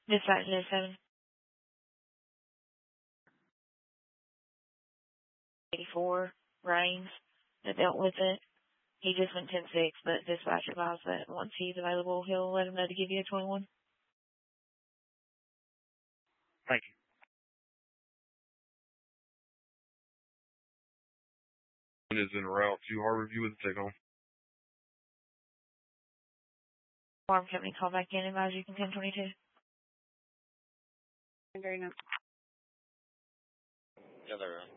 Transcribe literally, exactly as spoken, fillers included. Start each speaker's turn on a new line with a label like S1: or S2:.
S1: Dispatch zero seven eighty-four, Rains, that dealt with it. He just went ten six, but dispatch advised that once he's available, he'll let him know to give you a twenty-one.
S2: Thank you. Is en route to Harborview with a take-home.
S1: Farm company call back in, advise you can ten twenty-two.
S3: Very nice.
S4: Yeah, they're